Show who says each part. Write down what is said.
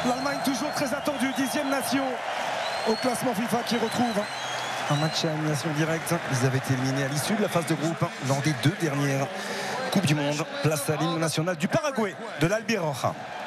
Speaker 1: L'Allemagne toujours très attendue, 10e nation au classement FIFA, qui retrouve un match à élimination directe. Ils avaient été éliminés à l'issue de la phase de groupe lors des 2 dernières Coupes du Monde. Place à l'hymne national du Paraguay de l'Albiroja.